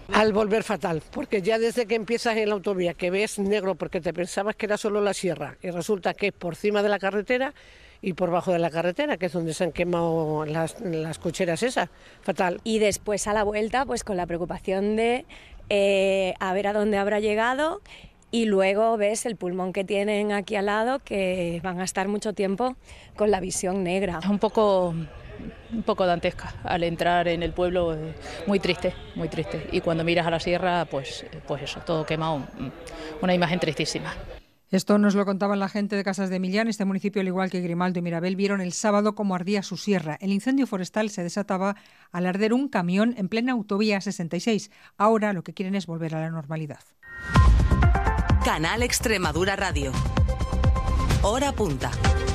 Al volver fatal, porque ya desde que empiezas en la autovía, que ves negro porque te pensabas que era solo la sierra y resulta que es por cima de la carretera y por bajo de la carretera, que es donde se han quemado las cocheras esas, fatal. Y después a la vuelta, pues con la preocupación de a ver a dónde habrá llegado, y luego ves el pulmón que tienen aquí al lado, que van a estar mucho tiempo con la visión negra. Un poco dantesca al entrar en el pueblo, muy triste, muy triste. Y cuando miras a la sierra, pues eso, todo quemado, una imagen tristísima. Esto nos lo contaban la gente de Casas de Millán. Este municipio, al igual que Grimaldo y Mirabel, vieron el sábado cómo ardía su sierra. El incendio forestal se desataba al arder un camión en plena autovía 66. Ahora lo que quieren es volver a la normalidad. Canal Extremadura Radio. Hora punta.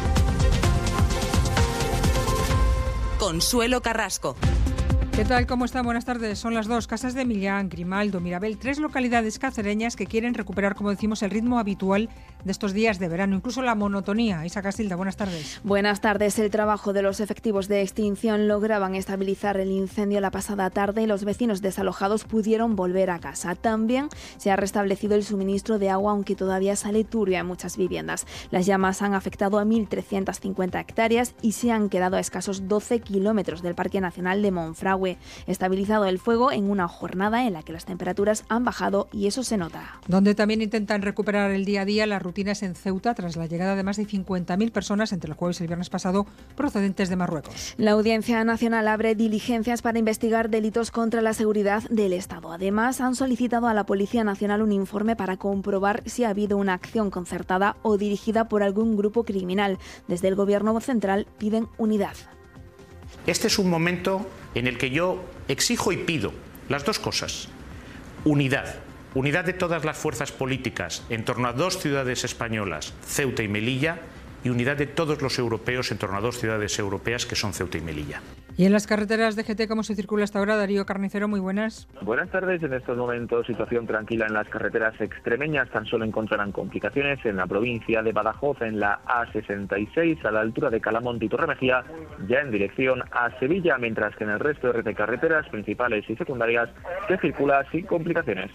Consuelo Carrasco. ¿Qué tal? ¿Cómo están? Buenas tardes. Son las 2. Casas de Millán, Grimaldo, Mirabel, 3 localidades cacereñas que quieren recuperar, como decimos, el ritmo habitual de estos días de verano, incluso la monotonía. Isa Castilda, buenas tardes. Buenas tardes. El trabajo de los efectivos de extinción lograban estabilizar el incendio la pasada tarde y los vecinos desalojados pudieron volver a casa. También se ha restablecido el suministro de agua, aunque todavía sale turbia en muchas viviendas. Las llamas han afectado a 1.350 hectáreas y se han quedado a escasos 12 kilómetros del Parque Nacional de Monfragüe. Estabilizado el fuego en una jornada en la que las temperaturas han bajado y eso se nota. Donde también intentan recuperar el día a día, las rutinas en Ceuta tras la llegada de más de 50.000 personas entre el jueves y el viernes pasado procedentes de Marruecos. La Audiencia Nacional abre diligencias para investigar delitos contra la seguridad del Estado. Además, han solicitado a la Policía Nacional un informe para comprobar si ha habido una acción concertada o dirigida por algún grupo criminal. Desde el Gobierno central piden unidad. Este es un momento en el que yo exijo y pido las dos cosas. Unidad de todas las fuerzas políticas en torno a dos ciudades españolas, Ceuta y Melilla, y unidad de todos los europeos en torno a dos ciudades europeas que son Ceuta y Melilla. Y en las carreteras de GT, ¿cómo se circula hasta ahora? Darío Carnicero, muy buenas. Buenas tardes. En estos momentos, situación tranquila en las carreteras extremeñas. Tan solo encontrarán complicaciones en la provincia de Badajoz, en la A66, a la altura de Calamonte y Torremejía, ya en dirección a Sevilla, mientras que en el resto de carreteras principales y secundarias se circula sin complicaciones.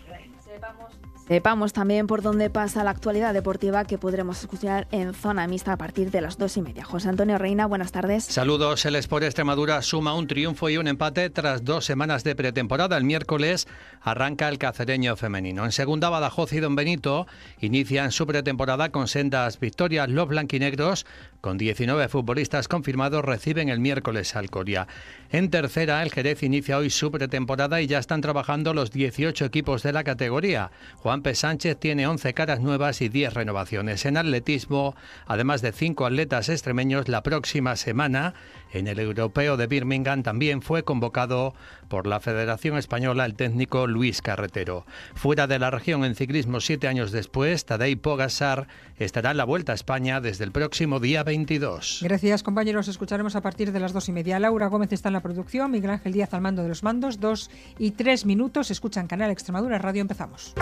Sepamos también por dónde pasa la actualidad deportiva, que podremos escuchar en Zona Mixta a partir de las 2:30. José Antonio Reina, buenas tardes. Saludos. El Sport Extremadura suma un triunfo y un empate tras 2 semanas de pretemporada. El miércoles arranca el cacereño femenino. En segunda, Badajoz y Don Benito inician su pretemporada con sendas victorias. Los blanquinegros, con 19 futbolistas confirmados, reciben el miércoles al Coria. En tercera, el Jerez inicia hoy su pretemporada y ya están trabajando los 18 equipos de la categoría. Juan P. Sánchez tiene 11 caras nuevas y 10 renovaciones. En atletismo, además de 5 atletas extremeños, la próxima semana en el Europeo de Birmingham también fue convocado por la Federación Española el técnico Luis Carretero. Fuera de la región en ciclismo, 7 años después, Tadej Pogačar estará en la Vuelta a España desde el próximo día 22. Gracias, compañeros. Escucharemos a partir de las 2:30. Laura Gómez está en la producción, Miguel Ángel Díaz al mando de los mandos. 2:03. Escuchan Canal Extremadura Radio. Empezamos.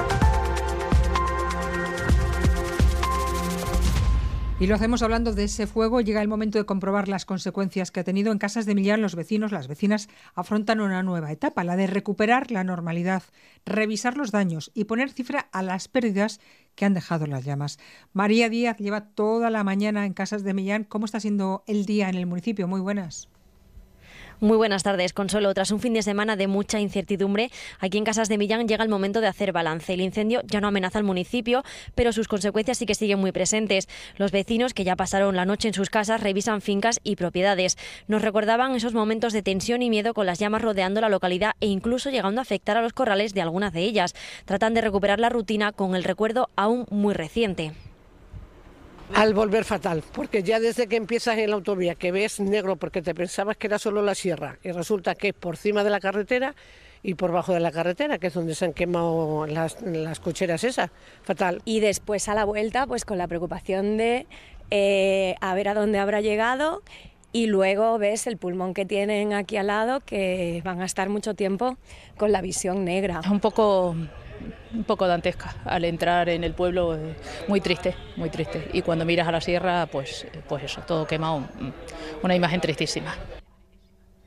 Y lo hacemos hablando de ese fuego. Llega el momento de comprobar las consecuencias que ha tenido. En Casas de Millán, los vecinos, las vecinas afrontan una nueva etapa, la de recuperar la normalidad, revisar los daños y poner cifra a las pérdidas que han dejado las llamas. María Díaz lleva toda la mañana en Casas de Millán. ¿Cómo está siendo el día en el municipio? Muy buenas. Muy buenas tardes, Consuelo. Tras un fin de semana de mucha incertidumbre, aquí en Casas de Millán llega el momento de hacer balance. El incendio ya no amenaza al municipio, pero sus consecuencias sí que siguen muy presentes. Los vecinos, que ya pasaron la noche en sus casas, revisan fincas y propiedades. Nos recordaban esos momentos de tensión y miedo con las llamas rodeando la localidad e incluso llegando a afectar a los corrales de algunas de ellas. Tratan de recuperar la rutina con el recuerdo aún muy reciente. Al volver fatal, porque ya desde que empiezas en la autovía, que ves negro porque te pensabas que era solo la sierra y resulta que es por cima de la carretera y por bajo de la carretera, que es donde se han quemado las cocheras esas, fatal. Y después a la vuelta, pues con la preocupación de a ver a dónde habrá llegado, y luego ves el pulmón que tienen aquí al lado, que van a estar mucho tiempo con la visión negra. Un poco dantesca al entrar en el pueblo, muy triste, muy triste. Y cuando miras a la sierra, pues eso, todo quemado, una imagen tristísima.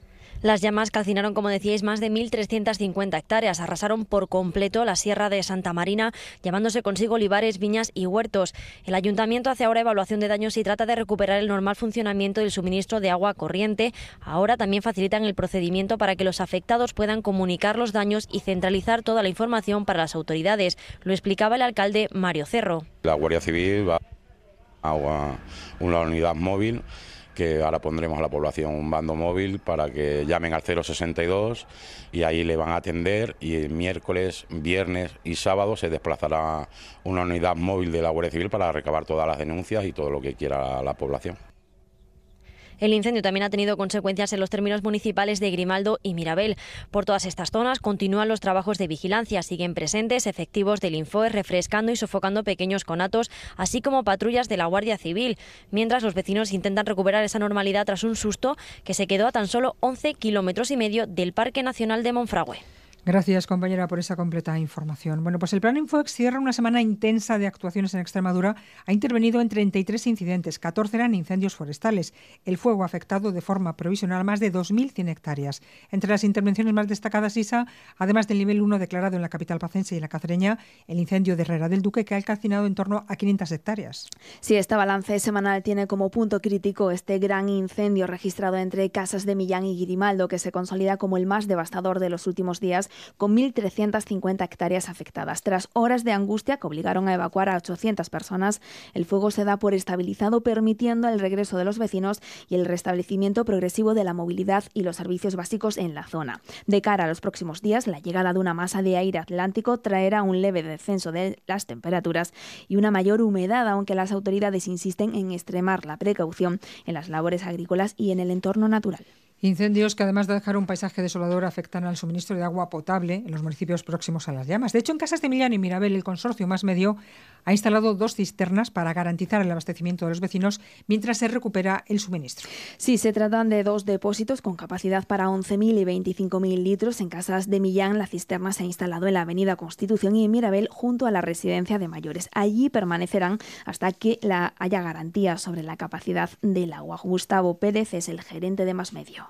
Las llamas calcinaron, como decíais, más de 1.350 hectáreas. Arrasaron por completo la Sierra de Santa Marina, llevándose consigo olivares, viñas y huertos. El ayuntamiento hace ahora evaluación de daños y trata de recuperar el normal funcionamiento del suministro de agua corriente. Ahora también facilitan el procedimiento para que los afectados puedan comunicar los daños y centralizar toda la información para las autoridades. Lo explicaba el alcalde Mario Cerro. La Guardia Civil va a una unidad móvil, que ahora pondremos a la población un bando móvil para que llamen al 062 y ahí le van a atender, y el miércoles, viernes y sábado se desplazará una unidad móvil de la Guardia Civil para recabar todas las denuncias y todo lo que quiera la población. El incendio también ha tenido consecuencias en los términos municipales de Grimaldo y Mirabel. Por todas estas zonas continúan los trabajos de vigilancia. Siguen presentes efectivos del Infoe refrescando y sofocando pequeños conatos, así como patrullas de la Guardia Civil, mientras los vecinos intentan recuperar esa normalidad tras un susto que se quedó a tan solo 11,5 kilómetros del Parque Nacional de Monfragüe. Gracias, compañera, por esa completa información. Bueno, pues el Plan Infoex cierra una semana intensa de actuaciones en Extremadura. Ha intervenido en 33 incidentes, 14 eran incendios forestales. El fuego ha afectado de forma provisional más de 2.100 hectáreas. Entre las intervenciones más destacadas, Isa, además del nivel 1 declarado en la capital pacense y la cacereña, el incendio de Herrera del Duque, que ha calcinado en torno a 500 hectáreas. Sí, este balance semanal tiene como punto crítico este gran incendio registrado entre Casas de Millán y Grimaldo, que se consolida como el más devastador de los últimos días, con 1.350 hectáreas afectadas. Tras horas de angustia que obligaron a evacuar a 800 personas, el fuego se da por estabilizado, permitiendo el regreso de los vecinos y el restablecimiento progresivo de la movilidad y los servicios básicos en la zona. De cara a los próximos días, la llegada de una masa de aire atlántico traerá un leve descenso de las temperaturas y una mayor humedad, aunque las autoridades insisten en extremar la precaución en las labores agrícolas y en el entorno natural. Incendios que, además de dejar un paisaje desolador, afectan al suministro de agua potable en los municipios próximos a las llamas. De hecho, en Casas de Millán y Mirabel, el consorcio Más Medio ha instalado 2 cisternas para garantizar el abastecimiento de los vecinos mientras se recupera el suministro. Sí, se tratan de 2 depósitos con capacidad para 11.000 y 25.000 litros. En Casas de Millán, la cisterna se ha instalado en la avenida Constitución y en Mirabel, junto a la residencia de mayores. Allí permanecerán hasta que haya garantía sobre la capacidad del agua. Gustavo Pérez es el gerente de Más Medio.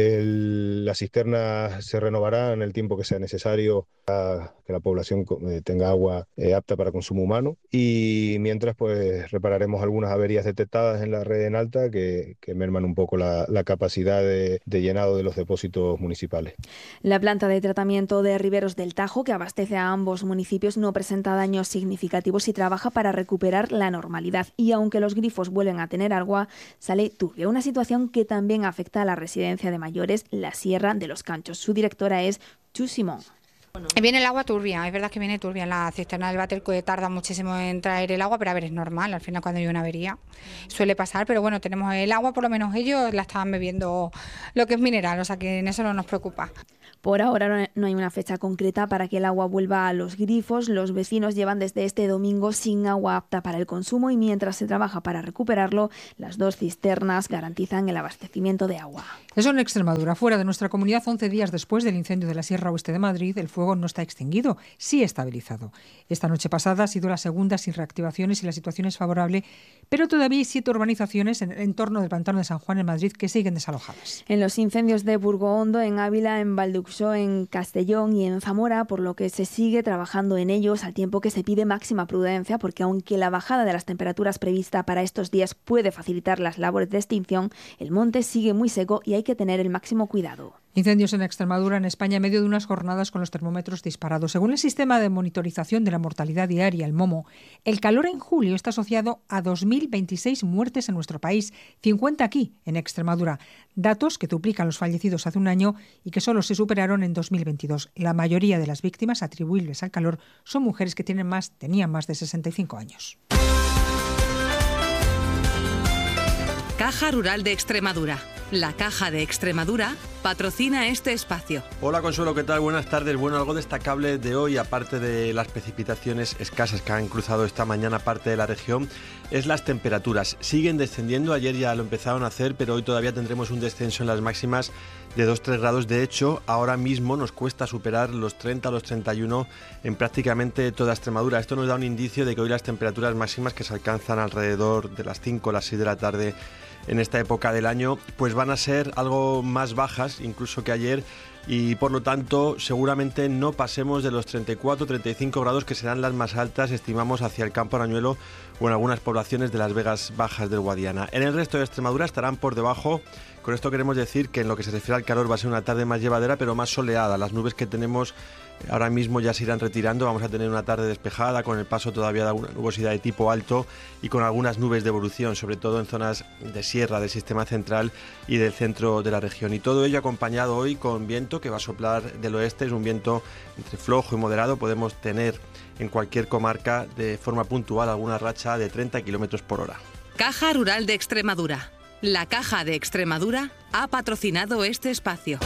La cisterna se renovará en el tiempo que sea necesario para que la población tenga agua apta para consumo humano, y mientras pues repararemos algunas averías detectadas en la red en alta que merman un poco la capacidad de llenado de los depósitos municipales. La planta de tratamiento de Riberos del Tajo, que abastece a ambos municipios, no presenta daños significativos y trabaja para recuperar la normalidad, y aunque los grifos vuelven a tener agua, sale turbia, una situación que también afecta a la residencia de mayores, la Sierra de los Canchos. Su directora es Chu Simón. Viene el agua turbia, es verdad que viene turbia. La cisterna del váter tarda muchísimo en traer el agua, pero a ver, es normal, al final cuando hay una avería suele pasar, pero bueno, tenemos el agua, por lo menos ellos la estaban bebiendo lo que es mineral, o sea que en eso no nos preocupa. Por ahora no hay una fecha concreta para que el agua vuelva a los grifos. Los vecinos llevan desde este domingo sin agua apta para el consumo, y mientras se trabaja para recuperarlo, las 2 cisternas garantizan el abastecimiento de agua. Eso en Extremadura. Fuera de nuestra comunidad, 11 días después del incendio de la Sierra Oeste de Madrid, el fuego no está extinguido, sí estabilizado. Esta noche pasada ha sido la segunda sin reactivaciones y la situación es favorable, pero todavía hay 7 urbanizaciones en el entorno del Pantano de San Juan en Madrid que siguen desalojadas. En los incendios de Burgohondo, en Ávila, en Valduxó, en Castellón y en Zamora, por lo que se sigue trabajando en ellos, al tiempo que se pide máxima prudencia, porque aunque la bajada de las temperaturas prevista para estos días puede facilitar las labores de extinción, el monte sigue muy seco y hay que tener el máximo cuidado. Incendios en Extremadura, en España, en medio de unas jornadas con los termómetros disparados. Según el sistema de monitorización de la mortalidad diaria, el MOMO, el calor en julio está asociado a 2.026 muertes en nuestro país, 50 aquí, en Extremadura. Datos que duplican los fallecidos hace un año y que solo se superaron en 2022. La mayoría de las víctimas atribuibles al calor son mujeres que tenían más de 65 años. Caja Rural de Extremadura. La Caja de Extremadura patrocina este espacio. Hola Consuelo, ¿qué tal? Buenas tardes. Bueno, algo destacable de hoy, aparte de las precipitaciones escasas que han cruzado esta mañana parte de la región, es las temperaturas. Siguen descendiendo, ayer ya lo empezaron a hacer, pero hoy todavía tendremos un descenso en las máximas de 2-3 grados. De hecho, ahora mismo nos cuesta superar los 30 o los 31 en prácticamente toda Extremadura. Esto nos da un indicio de que hoy las temperaturas máximas que se alcanzan alrededor de las 5 o las 6 de la tarde en esta época del año, pues van a ser algo más bajas incluso que ayer, y por lo tanto seguramente no pasemos de los 34-35 grados, que serán las más altas, estimamos, hacia el Campo Arañuelo o en algunas poblaciones de las Vegas Bajas del Guadiana. En el resto de Extremadura estarán por debajo. Con esto queremos decir que en lo que se refiere al calor va a ser una tarde más llevadera, pero más soleada. Las nubes que tenemos ahora mismo ya se irán retirando. Vamos a tener una tarde despejada, con el paso todavía de alguna nubosidad de tipo alto y con algunas nubes de evolución, sobre todo en zonas de sierra del sistema central y del centro de la región. Y todo ello acompañado hoy con viento que va a soplar del oeste. Es un viento entre flojo y moderado. Podemos tener en cualquier comarca de forma puntual alguna racha de 30 km por hora. Caja Rural de Extremadura. La Caja de Extremadura ha patrocinado este espacio.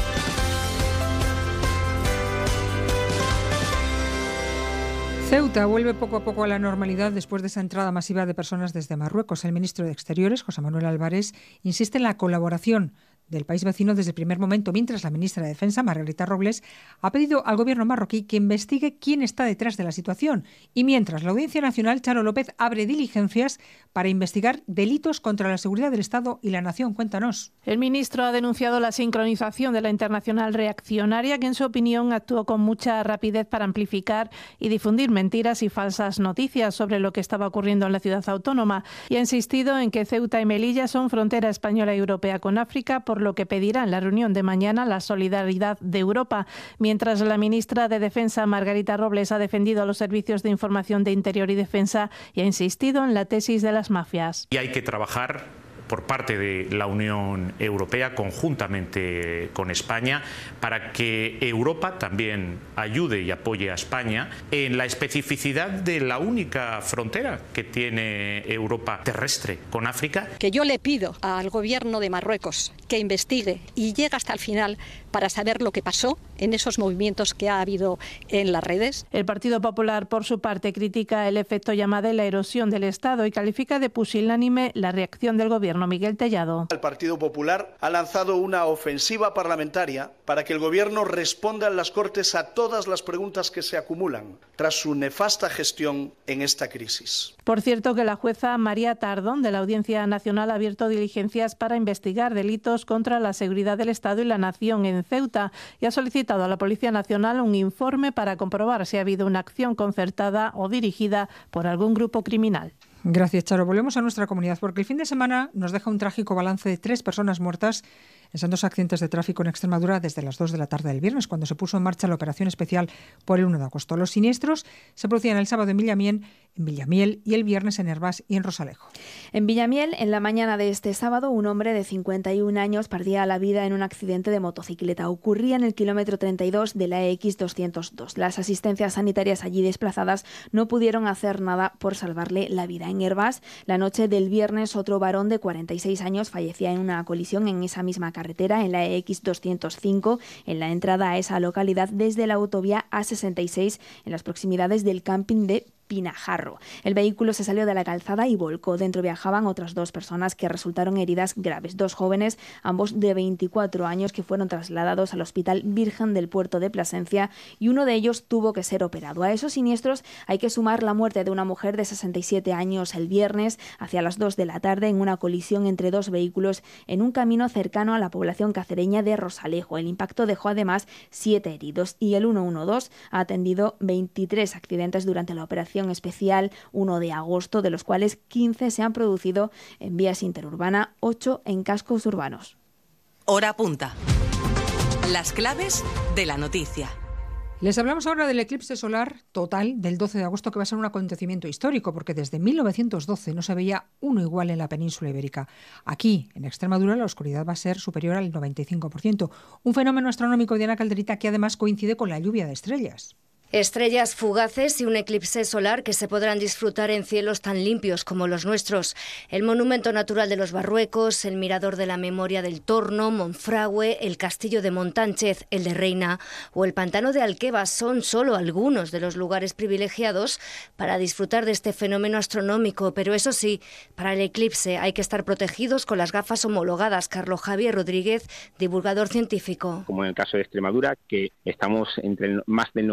Ceuta vuelve poco a poco a la normalidad después de esa entrada masiva de personas desde Marruecos. El ministro de Exteriores, José Manuel Álvarez, insiste en la colaboración del país vecino desde el primer momento, mientras la ministra de Defensa, Margarita Robles, ha pedido al gobierno marroquí que investigue quién está detrás de la situación. Y mientras la Audiencia Nacional, Charo López, abre diligencias para investigar delitos contra la seguridad del Estado y la nación. Cuéntanos. El ministro ha denunciado la sincronización de la internacional reaccionaria, que en su opinión actuó con mucha rapidez para amplificar y difundir mentiras y falsas noticias sobre lo que estaba ocurriendo en la ciudad autónoma, y ha insistido en que Ceuta y Melilla son frontera española y europea con África, por lo que pedirá en la reunión de mañana la solidaridad de Europa. Mientras la ministra de Defensa, Margarita Robles, ha defendido a los servicios de información de Interior y Defensa y ha insistido en la tesis de las mafias. Y hay que trabajar por parte de la Unión Europea conjuntamente con España para que Europa también ayude y apoye a España en la especificidad de la única frontera que tiene Europa terrestre con África. Que yo le pido al gobierno de Marruecos que investigue y llegue hasta el final para saber lo que pasó en esos movimientos que ha habido en las redes. El Partido Popular, por su parte, critica el efecto llamada y la erosión del Estado y califica de pusilánime la reacción del gobierno. Miguel Tellado. El Partido Popular ha lanzado una ofensiva parlamentaria para que el gobierno responda en las Cortes a todas las preguntas que se acumulan tras su nefasta gestión en esta crisis. Por cierto, que la jueza María Tardón de la Audiencia Nacional ha abierto diligencias para investigar delitos contra la seguridad del Estado y la nación en Ceuta y ha solicitado a la Policía Nacional un informe para comprobar si ha habido una acción concertada o dirigida por algún grupo criminal. Gracias, Charo. Volvemos a nuestra comunidad porque el fin de semana nos deja un trágico balance de 3 personas muertas en 2 accidentes de tráfico en Extremadura desde las 2 de la tarde del viernes, cuando se puso en marcha la operación especial por el 1 de agosto. Los siniestros se producían el sábado en Villamiel y el viernes en Hervás y en Rosalejo. En Villamiel, en la mañana de este sábado, un hombre de 51 años perdía la vida en un accidente de motocicleta. Ocurría en el kilómetro 32 de la EX202. Las asistencias sanitarias allí desplazadas no pudieron hacer nada por salvarle la vida. En Hervás, la noche del viernes, otro varón de 46 años fallecía en una colisión en esa misma carretera, en la EX205, en la entrada a esa localidad desde la autovía A66, en las proximidades del camping de Pinajarro. El vehículo se salió de la calzada y volcó. Dentro viajaban otras 2 personas que resultaron heridas graves. 2 jóvenes, ambos de 24 años, que fueron trasladados al Hospital Virgen del Puerto de Plasencia y uno de ellos tuvo que ser operado. A esos siniestros hay que sumar la muerte de una mujer de 67 años el viernes hacia las 2 de la tarde en una colisión entre 2 vehículos en un camino cercano a la población cacereña de Rosalejo. El impacto dejó además 7 heridos y el 112 ha atendido 23 accidentes durante la operación especial 1 de agosto, de los cuales 15 se han producido en vías interurbanas, 8 en cascos urbanos. Hora punta. Las claves de la noticia. Les hablamos ahora del eclipse solar total del 12 de agosto, que va a ser un acontecimiento histórico, porque desde 1912 no se veía uno igual en la península ibérica. Aquí, en Extremadura, la oscuridad va a ser superior al 95%. Un fenómeno astronómico, Diana Calderita, que además coincide con la lluvia de estrellas. Estrellas fugaces y un eclipse solar que se podrán disfrutar en cielos tan limpios como los nuestros. El monumento natural de los Barruecos, el mirador de la memoria del Torno, Monfragüe, el castillo de Montánchez, el de Reina o el pantano de Alqueva son solo algunos de los lugares privilegiados para disfrutar de este fenómeno astronómico. Pero eso sí, para el eclipse hay que estar protegidos con las gafas homologadas. Carlos Javier Rodríguez, divulgador científico. Como en el caso de Extremadura, que estamos entre más del 95%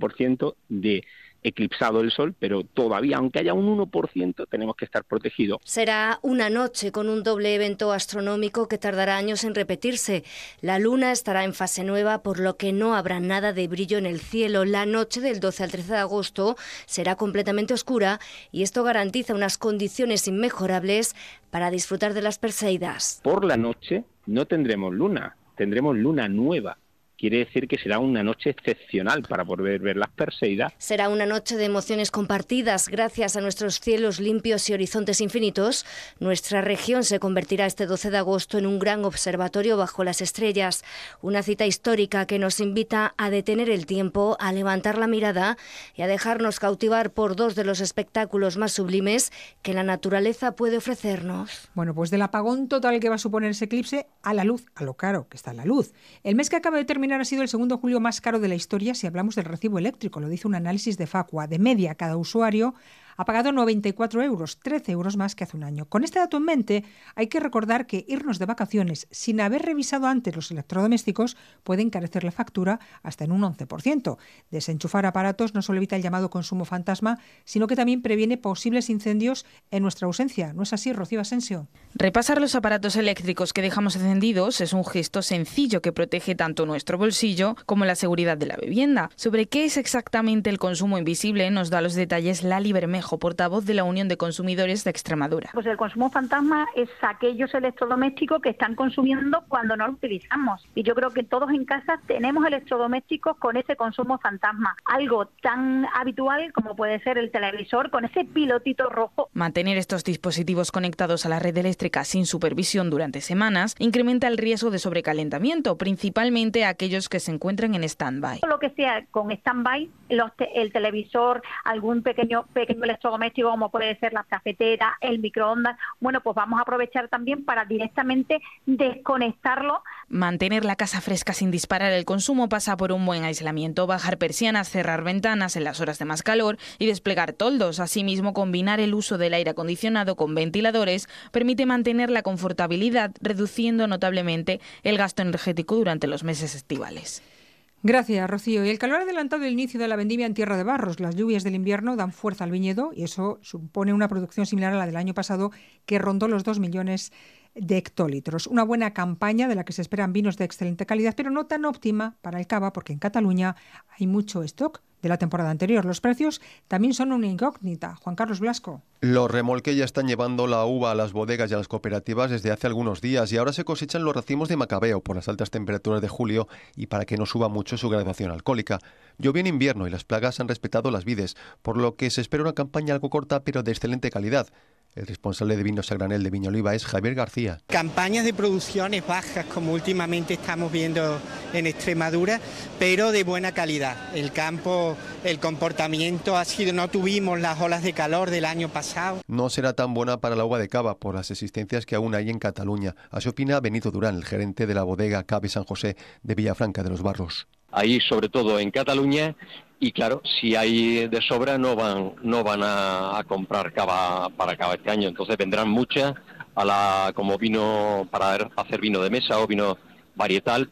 100% de eclipsado el sol, pero todavía, aunque haya un 1%, tenemos que estar protegidos. Será una noche con un doble evento astronómico que tardará años en repetirse. La luna estará en fase nueva, por lo que no habrá nada de brillo en el cielo. La noche del 12 al 13 de agosto será completamente oscura y esto garantiza unas condiciones inmejorables para disfrutar de las Perseidas. Por la noche no tendremos luna, tendremos luna nueva. Quiere decir que será una noche excepcional para poder ver las Perseidas. Será una noche de emociones compartidas. Gracias a nuestros cielos limpios y horizontes infinitos, nuestra región se convertirá este 12 de agosto en un gran observatorio bajo las estrellas. Una cita histórica que nos invita a detener el tiempo, a levantar la mirada y a dejarnos cautivar por dos de los espectáculos más sublimes que la naturaleza puede ofrecernos. Bueno, pues del apagón total que va a suponer ese eclipse a la luz, a lo caro que está la luz. El mes que acaba de terminar ha sido el segundo julio más caro de la historia si hablamos del recibo eléctrico, lo dice un análisis de Facua. De media, cada usuario ha pagado 94 euros, 13 euros más que hace un año. Con este dato en mente, hay que recordar que irnos de vacaciones sin haber revisado antes los electrodomésticos puede encarecer la factura hasta en un 11%. Desenchufar aparatos no solo evita el llamado consumo fantasma, sino que también previene posibles incendios en nuestra ausencia. ¿No es así, Rocío Asensio? Repasar los aparatos eléctricos que dejamos encendidos es un gesto sencillo que protege tanto nuestro bolsillo como la seguridad de la vivienda. Sobre qué es exactamente el consumo invisible nos da los detalles Lali Bermejo, portavoz de la Unión de Consumidores de Extremadura. Pues el consumo fantasma es aquellos electrodomésticos que están consumiendo cuando no lo utilizamos. Y yo creo que todos en casa tenemos electrodomésticos con ese consumo fantasma. Algo tan habitual como puede ser el televisor con ese pilotito rojo. Mantener estos dispositivos conectados a la red eléctrica sin supervisión durante semanas incrementa el riesgo de sobrecalentamiento, principalmente aquellos que se encuentran en stand-by. Lo que sea con stand-by, el televisor, algún pequeño electrodoméstico como puede ser la cafetera, el microondas, bueno, pues vamos a aprovechar también para directamente desconectarlo. Mantener la casa fresca sin disparar el consumo pasa por un buen aislamiento, bajar persianas, cerrar ventanas en las horas de más calor y desplegar toldos. Asimismo, combinar el uso del aire acondicionado con ventiladores permite mantener la confortabilidad, reduciendo notablemente el gasto energético durante los meses estivales. Gracias, Rocío. Y el calor ha adelantado el inicio de la vendimia en Tierra de Barros. Las lluvias del invierno dan fuerza al viñedo y eso supone una producción similar a la del año pasado, que rondó los 2 millones de hectolitros. Una buena campaña de la que se esperan vinos de excelente calidad, pero no tan óptima para el cava, porque en Cataluña hay mucho stock de la temporada anterior. Los precios también son una incógnita. Juan Carlos Blasco. Los remolques ya están llevando la uva a las bodegas y a las cooperativas desde hace algunos días y ahora se cosechan los racimos de Macabeo por las altas temperaturas de julio y para que no suba mucho su graduación alcohólica. Llovió en invierno y las plagas han respetado las vides, por lo que se espera una campaña algo corta pero de excelente calidad. El responsable de vinos a granel de Viña Oliva es Javier García. Campañas de producciones bajas, como últimamente estamos viendo en Extremadura, pero de buena calidad. El campo, el comportamiento ha sido, no tuvimos las olas de calor del año pasado. No será tan buena para la uva de cava por las existencias que aún hay en Cataluña. Así opina Benito Durán, el gerente de la bodega Cave San José de Villafranca de los Barros. Ahí, sobre todo en Cataluña, y claro, si hay de sobra no van a comprar cava para cava este año, entonces vendrán muchas como vino para hacer vino de mesa o vino varietal,